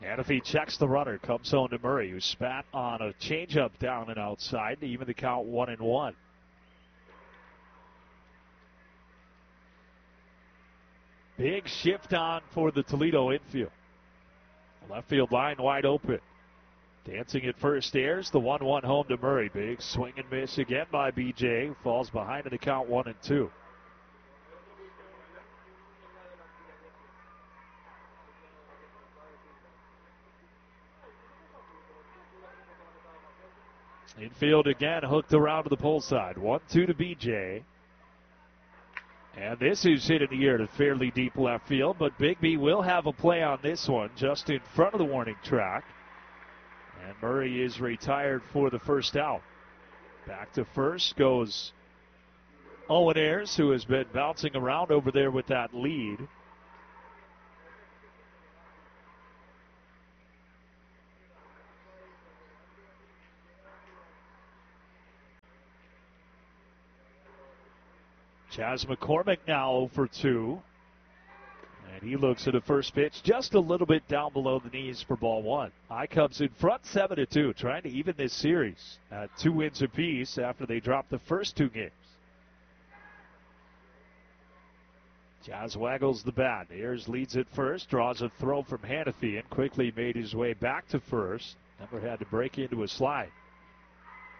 And if he checks the runner, comes home to Murray, who spat on a changeup down and outside to even the count 1-1. Big shift on for the Toledo infield. Left field line wide open. Dancing at first airs, the 1-1 home to Murray. Big swing and miss again by BJ, who falls behind in the count 1-2. Infield again, hooked around to the pull side. 1-2 to BJ. And this is hit in the air to fairly deep left field, but Bigby will have a play on this one just in front of the warning track. And Murray is retired for the first out. Back to first goes Owen Ayers, who has been bouncing around over there with that lead. Chas McCormick now 0 for 2. And he looks at the first pitch just a little bit down below the knees for ball one. I-Cubs in front 7-2, trying to even this series at 2 wins apiece after they dropped the first 2 games. Chas waggles the bat. Ayers leads at first, draws a throw from Hanafy and quickly made his way back to first. Never had to break into a slide.